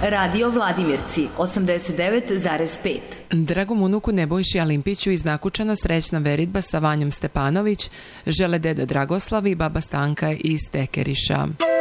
Radio Vladimirci 89,5. Dragom unuku Nebojši Alimpiću iz Nakučana srećna veritba sa Vanjom Stepanović žele deda Dragoslav i baba Stanka iz Tekeriša.